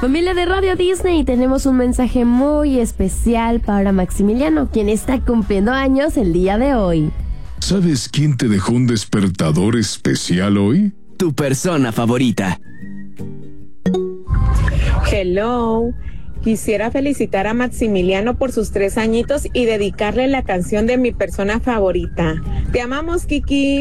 Familia de Radio Disney, tenemos un mensaje muy especial para Maximiliano, quien está cumpliendo años el día de hoy. ¿Sabes quién te dejó un despertador especial hoy? Tu persona favorita. Hello. Quisiera felicitar a Maximiliano por sus 3 añitos y dedicarle la canción de mi persona favorita. Te amamos, Kiki.